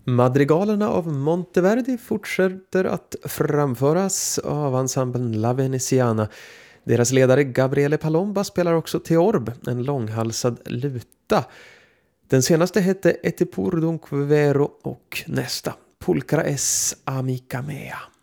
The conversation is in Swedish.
Madrigalerna av Monteverdi fortsätter att framföras av ensemblen La Veneziana. Deras ledare Gabriele Palomba spelar också Theorb, en långhalsad luta. Den senaste hette Et pur dunque vero och nästa Pulcra es amica mea.